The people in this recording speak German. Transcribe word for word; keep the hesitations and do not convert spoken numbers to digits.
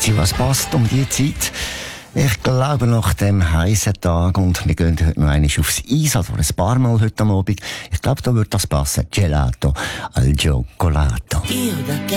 Sie, was passt um die Zeit? Ich glaube, nach dem heißen Tag, und wir gehen heute noch einmal aufs Eis, also ein paar Mal heute am Abend, ich glaube, da wird das passen. Gelato al Cioccolato.